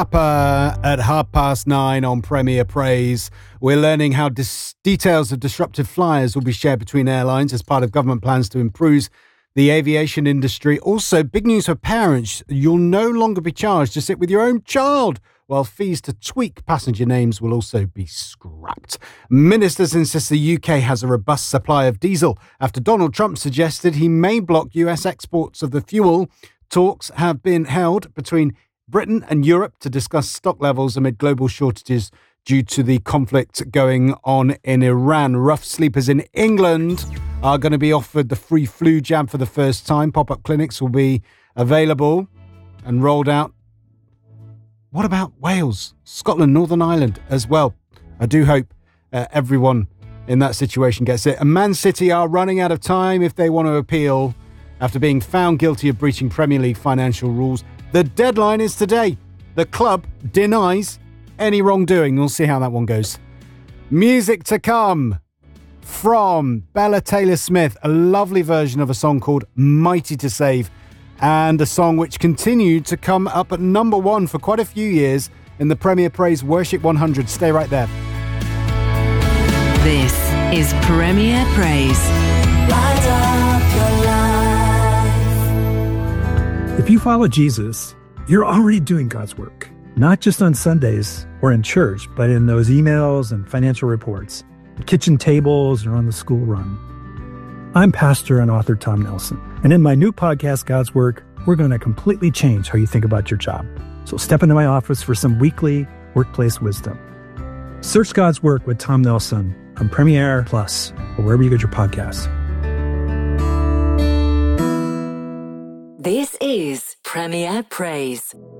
At 9:30 on Premier Praise. We're learning how details of disruptive flyers will be shared between airlines as part of government plans to improve the aviation industry. Also, big news for parents. You'll no longer be charged to sit with your own child, while fees to tweak passenger names will also be scrapped. Ministers insist the UK has a robust supply of diesel after Donald Trump suggested he may block US exports of the fuel. Talks have been held between Britain and Europe to discuss stock levels amid global shortages due to the conflict going on in Iran. Rough sleepers in England are going to be offered the free flu jab for the first time. Pop-up clinics will be available and rolled out. What about Wales, Scotland, Northern Ireland as well? I do hope everyone in that situation gets it. And Man City are running out of time if they want to appeal after being found guilty of breaching Premier League financial rules. The deadline is today. The club denies any wrongdoing. We'll see how that one goes. Music to come from Bella Taylor-Smith, a lovely version of a song called Mighty to Save, and a song which continued to come up at number one for quite a few years in the Premier Praise Worship 100. Stay right there. This is Premier Praise. Light up your life. If you follow Jesus, you're already doing God's work, not just on Sundays or in church, but in those emails and financial reports, at kitchen tables or on the school run. I'm pastor and author Tom Nelson, and in my new podcast, God's Work, we're going to completely change how you think about your job. So step into my office for some weekly workplace wisdom. Search God's Work with Tom Nelson on Premiere Plus or wherever you get your podcasts. This is Premier Praise.